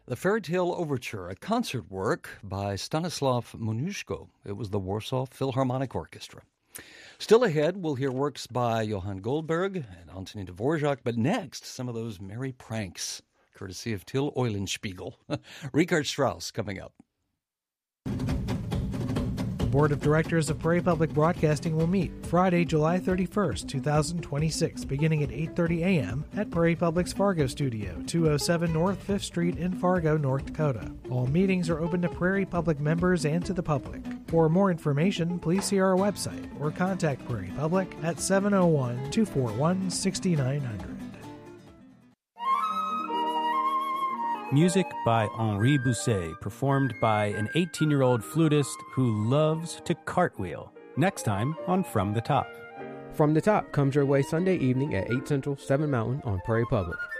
The Fairy Tale Overture, a concert work by Stanislav Moniuszko. It was the Warsaw Philharmonic Orchestra. Still ahead, we'll hear works by Johann Goldberg and Antonin Dvorak, but next, some of those merry pranks, courtesy of Till Eulenspiegel. Richard Strauss coming up. The Board of Directors of Prairie Public Broadcasting will meet Friday, July 31st, 2026, beginning at 8:30 a.m. at Prairie Public's Fargo Studio, 207 North 5th Street in Fargo, North Dakota. All meetings are open to Prairie Public members and to the public. For more information, please see our website or contact Prairie Public at 701-241-6900. Music by Henri Bousset, performed by an 18-year-old flutist who loves to cartwheel. Next time on From the Top. From the Top comes your way Sunday evening at 8 Central, 7 Mountain on Prairie Public.